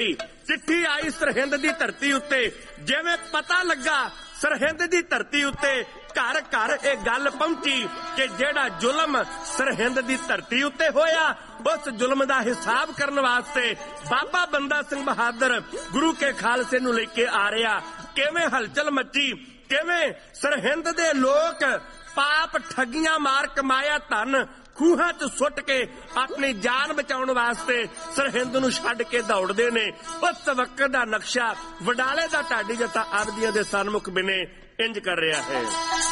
चिट्ठी आई सरहिंद दी धरती उत्ते, जिवें पता लगा सरहिंद दी धरती उत्ते घर घर ये गल पहुंची कि जेड़ा जुल्म सरहिंद दी धरती उत्ते होया उस जुल्म दा हिसाब करने वास्ते बाबा बंदा सिंह बहादुर गुरु के खालसे नूं लेके आ रहा। किवें हलचल मची, किवें सरहिंद दे लोक पाप ठगियां मार कमाया धन खूहां च सुट के अपनी जान बचाउण वास्ते सरहिंद नूं छड्ड के दौड़दे ने। उस वक्त दा नक्शा वडाले दा ढाडी जत्था आबदियां दे सन्मुख बिने इंज कर रहा है।